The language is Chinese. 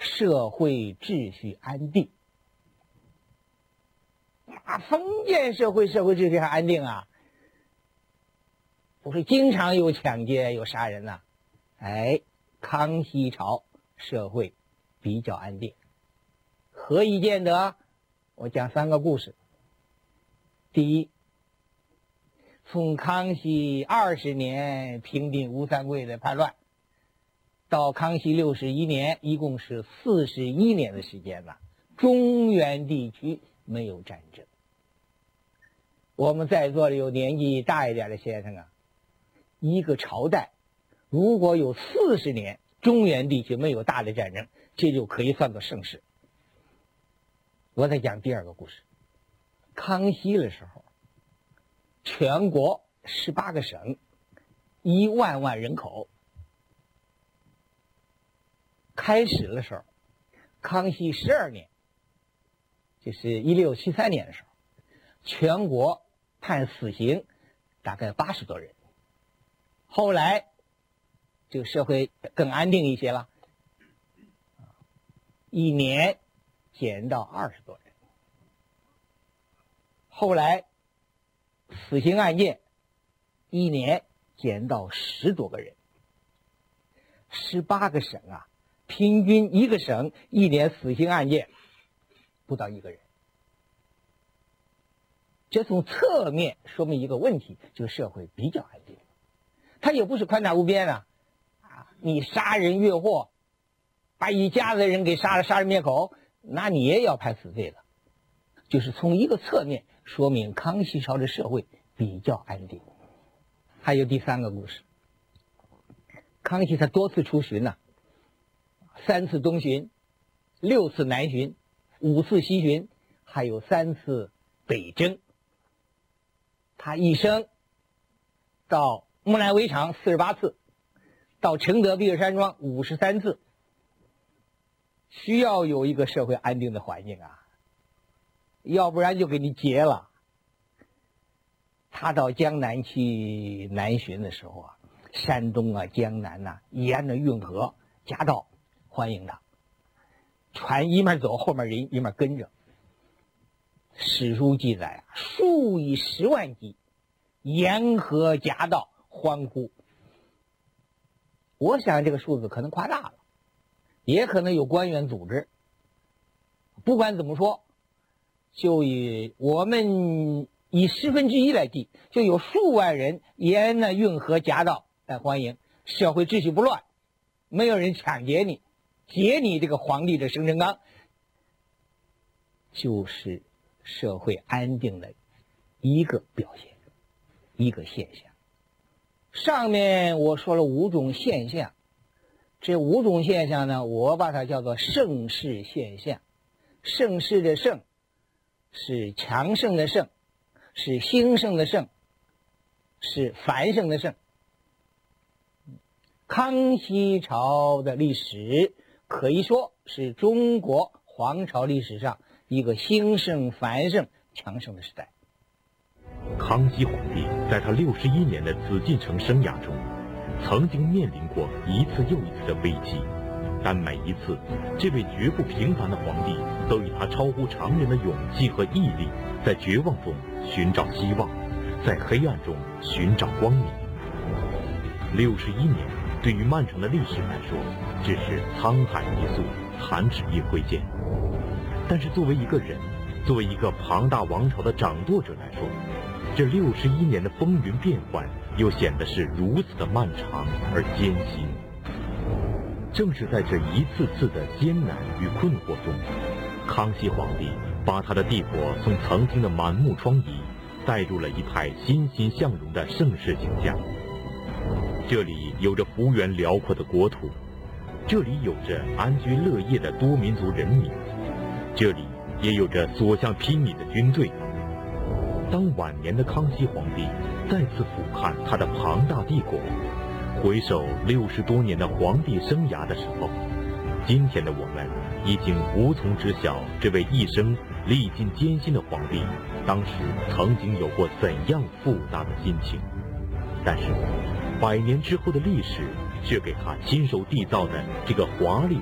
社会秩序安定。封建社会秩序还安定啊？不是经常有抢劫有杀人呐。康熙朝社会比较安定。何以见得？我讲3个故事。第一，从康熙20年平定吴三桂的叛乱，到康熙61年，一共是41年的时间了，中原地区没有战争。我们在座的有年纪大一点的先生啊，一个朝代如果有40年中原地区没有大的战争，这就可以算作盛世。我再讲第2个故事。康熙的时候，全国18个省，1万万人口。开始的时候，康熙12年，就是1673年的时候，全国判死刑大概80多人。后来这个社会更安定一些了，1年减到20多人。后来死刑案件1年减到10多个人。18个省啊，平均一个省1年死刑案件不到1个人。这从侧面说明一个问题，就是社会比较安定。它也不是宽大无边啊，你杀人越货，把一家子人给杀了，杀人灭口，那你也要判死罪的。就是从一个侧面说明康熙朝的社会比较安定。还有第3个故事。康熙他多次出巡呐，3次东巡，6次南巡，5次西巡，还有3次北征。他一生到木兰围场48次，到承德避暑山庄53次。需要有一个社会安定的环境啊，要不然就给你劫了。他到江南去南巡的时候啊，山东啊、江南呐、沿着运河夹道欢迎他，船一面走，后面人一面跟着。史书记载啊，数以10万计，沿河夹道欢呼。我想这个数字可能夸大了，也可能有官员组织。不管怎么说，就以我们以1/10来计，就有数万人沿着运河夹道来欢迎，社会秩序不乱，没有人抢劫你，劫你这个皇帝的生辰纲，就是社会安定的一个表现，一个现象。上面我说了5种现象，这5种现象呢，我把它叫做盛世现象。盛世的盛是强盛的盛，是兴盛的盛，是繁盛的盛。康熙朝的历史可以说是中国皇朝历史上一个兴盛、繁盛、强盛的时代。 康熙皇帝在他61年的紫禁城生涯中，曾经面临过一次又一次的危机，但每一次，这位绝不平凡的皇帝都以他超乎常人的勇气和毅力，在绝望中寻找希望，在黑暗中寻找光明。61年对于漫长的历史来说，只是沧海一粟，弹指一挥间。但是作为一个人，作为一个庞大王朝的掌舵者来说，这61年的风云变幻又显得是如此的漫长而艰辛。正是在这一次次的艰难与困惑中，康熙皇帝把他的帝国从曾经的满目疮痍带入了一派欣欣向荣的盛世景象。这里有着幅员辽阔的国土，这里有着安居乐业的多民族人民，这里也有着所向披靡的军队。当晚年的康熙皇帝再次俯瞰他的庞大帝国，回首60多年的皇帝生涯的时候，今天的我们已经无从知晓这位一生历尽艰辛的皇帝当时曾经有过怎样复杂的心情。但是100年之后的历史却给他亲手缔造的这个华丽